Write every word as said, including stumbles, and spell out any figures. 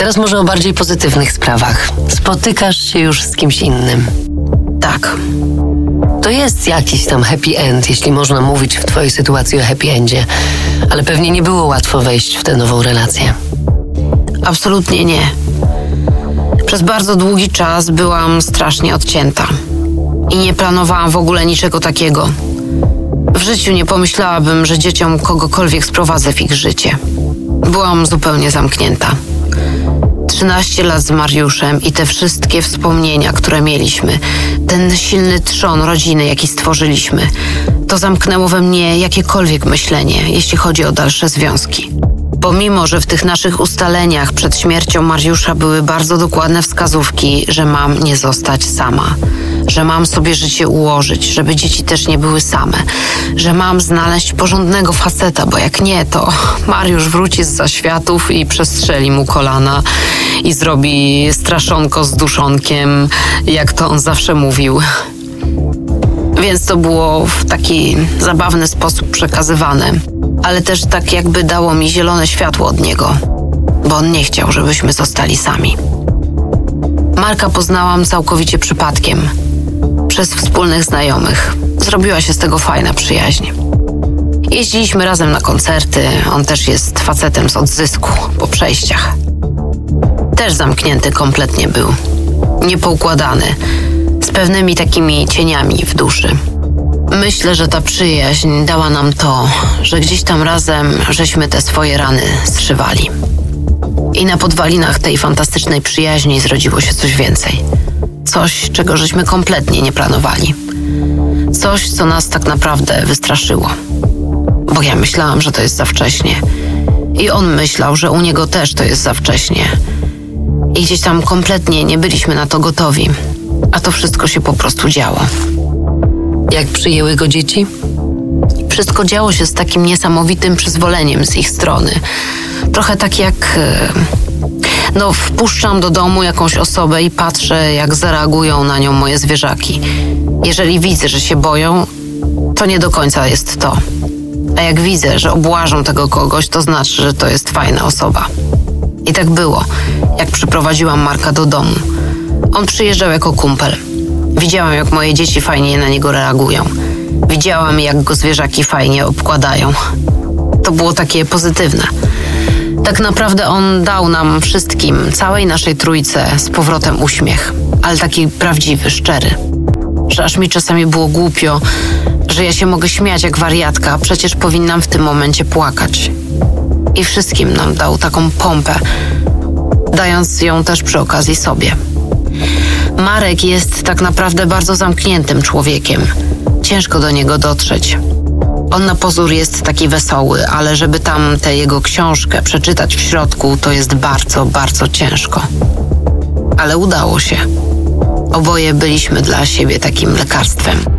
Teraz może o bardziej pozytywnych sprawach. Spotykasz się już z kimś innym. Tak. To jest jakiś tam happy end, jeśli można mówić w twojej sytuacji o happy endzie. Ale pewnie nie było łatwo wejść w tę nową relację. Absolutnie nie. Przez bardzo długi czas byłam strasznie odcięta. I nie planowałam w ogóle niczego takiego. W życiu nie pomyślałabym, że dzieciom kogokolwiek sprowadzę w ich życie. Byłam zupełnie zamknięta. trzynaście lat z Mariuszem i te wszystkie wspomnienia, które mieliśmy, ten silny trzon rodziny, jaki stworzyliśmy, to zamknęło we mnie jakiekolwiek myślenie, jeśli chodzi o dalsze związki. Pomimo, że w tych naszych ustaleniach przed śmiercią Mariusza były bardzo dokładne wskazówki, że mam nie zostać sama, że mam sobie życie ułożyć, żeby dzieci też nie były same, że mam znaleźć porządnego faceta, bo jak nie, to Mariusz wróci z zaświatów i przestrzeli mu kolana i zrobi straszonko z duszonkiem, jak to on zawsze mówił. Więc to było w taki zabawny sposób przekazywane, ale też tak jakby dało mi zielone światło od niego, bo on nie chciał, żebyśmy zostali sami. Marka poznałam całkowicie przypadkiem, przez wspólnych znajomych. Zrobiła się z tego fajna przyjaźń. Jeździliśmy razem na koncerty, on też jest facetem z odzysku po przejściach. Też zamknięty kompletnie był, niepoukładany, z pewnymi takimi cieniami w duszy. Myślę, że ta przyjaźń dała nam to, że gdzieś tam razem żeśmy te swoje rany zszywali. I na podwalinach tej fantastycznej przyjaźni zrodziło się coś więcej. Coś, czego żeśmy kompletnie nie planowali. Coś, co nas tak naprawdę wystraszyło. Bo ja myślałam, że to jest za wcześnie. I on myślał, że u niego też to jest za wcześnie. I gdzieś tam kompletnie nie byliśmy na to gotowi. A to wszystko się po prostu działo. Jak przyjęły go dzieci? Wszystko działo się z takim niesamowitym przyzwoleniem z ich strony. Trochę tak jak... No, wpuszczam do domu jakąś osobę i patrzę, jak zareagują na nią moje zwierzaki. Jeżeli widzę, że się boją, to nie do końca jest to. A jak widzę, że obłażą tego kogoś, to znaczy, że to jest fajna osoba. I tak było, jak przyprowadziłam Marka do domu. On przyjeżdżał jako kumpel. Widziałam, jak moje dzieci fajnie na niego reagują. Widziałam, jak go zwierzaki fajnie obkładają. To było takie pozytywne. Tak naprawdę on dał nam wszystkim, całej naszej trójce, z powrotem uśmiech. Ale taki prawdziwy, szczery. Że aż mi czasami było głupio, że ja się mogę śmiać jak wariatka, przecież powinnam w tym momencie płakać. I wszystkim nam dał taką pompę, dając ją też przy okazji sobie. Marek jest tak naprawdę bardzo zamkniętym człowiekiem. Ciężko do niego dotrzeć. On na pozór jest taki wesoły, ale żeby tam tę jego książkę przeczytać w środku, to jest bardzo, bardzo ciężko. Ale udało się. Oboje byliśmy dla siebie takim lekarstwem.